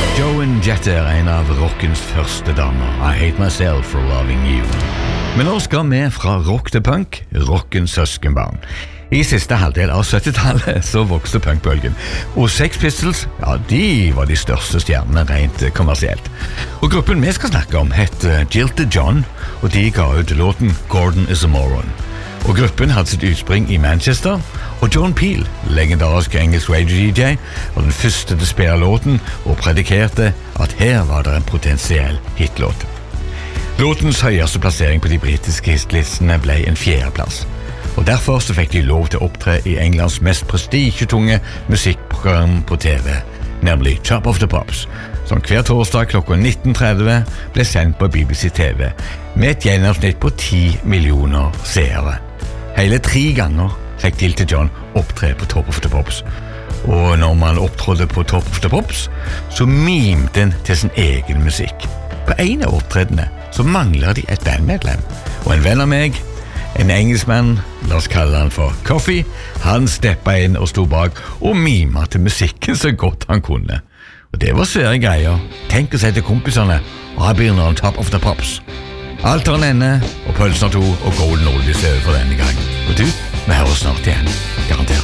Joan Jett en av rockens første damer. I hate myself for loving you. Men nå skal vi fra rock til punk, rockens søskenbarn. I siste halvdel av 70-tallet så vokste punkbølgen, og Sex Pistols, ja, de var de største stjernene rent kommersielt. Og gruppen vi skal snakke om heter Jilted John, og de ga ut låten Gordon is a Moron. Og gruppen hadde sitt utspring i Manchester, og John Peel, legendarisk engelsk radio-DJ, var den første til å spille låten og predikerte at her var det en potensiell hitlåt. Låtens høyeste plassering på de britiske hitlistene ble en 4. plass, og derfor så fikk de lov til å opptre i Englands mest prestisjetunge musikkprogram på TV, nemlig Top of the Pops, som hver torsdag klokka 19:30 ble sendt på BBC TV, med et gjennomsnitt på 10 millioner seere. Hele 3 ganger fikk Jilted John opptre på Top of the Pops. Og når man opptrådde på Top of the Pops, så mimte den til sin egen musikk. På en av opptredene så mangler de et bandmedlem. Og en venn av meg, en engelskmann, la oss kalle han for Coffee, han steppet inn og stod bak og mima til musikken så godt han kunne. Og det var svære greier. Tenk å si til kompisene, I've been on Top of the Pops. Alt har en ende, og pølsen har 2, og Golden Oldies er over for denne gang. Og du, vi hører snart igjen, garantert.